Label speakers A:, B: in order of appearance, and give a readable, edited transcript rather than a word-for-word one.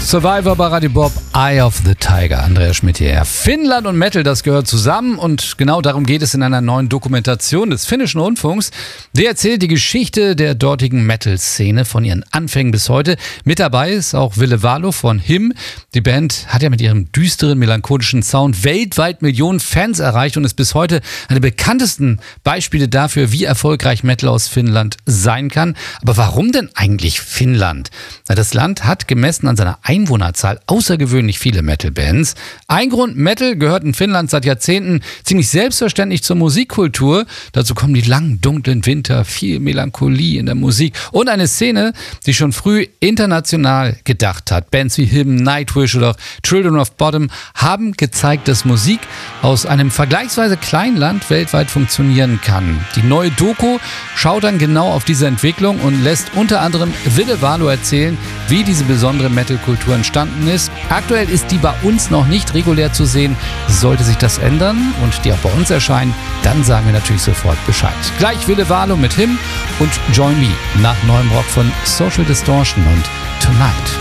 A: Survivor bei Radio Bob, Eye of the Tiger, Andreas Schmidt hier. Finnland und Metal, das gehört zusammen und genau darum geht es in einer neuen Dokumentation des finnischen Rundfunks. Die erzählt die Geschichte der dortigen Metal-Szene von ihren Anfängen bis heute. Mit dabei ist auch Ville Valo von HIM. Die Band hat ja mit ihrem düsteren, melancholischen Sound weltweit Millionen Fans erreicht und ist bis heute eine der bekanntesten Beispiele dafür, wie erfolgreich Metal aus Finnland sein kann. Aber warum denn eigentlich Finnland? Na, das Land hat gemessen an seiner Einwohnerzahl außergewöhnlich viele Metal-Bands. Ein Grund, Metal gehört in Finnland seit Jahrzehnten ziemlich selbstverständlich zur Musikkultur. Dazu kommen die langen, dunklen Winter, viel Melancholie in der Musik und eine Szene, die schon früh international gedacht hat. Bands wie HIM, Nightwish oder Children of Bodom haben gezeigt, dass Musik aus einem vergleichsweise kleinen Land weltweit funktionieren kann. Die neue Doku schaut dann genau auf diese Entwicklung und lässt unter anderem Ville Valo erzählen, wie diese besondere Metal-Kultur entstanden ist. Aktuell ist die bei uns noch nicht regulär zu sehen. Sollte sich das ändern und die auch bei uns erscheinen, dann sagen wir natürlich sofort Bescheid. Gleich Ville Valo mit HIM und Join Me nach neuem Rock von Social Distortion und Tonight.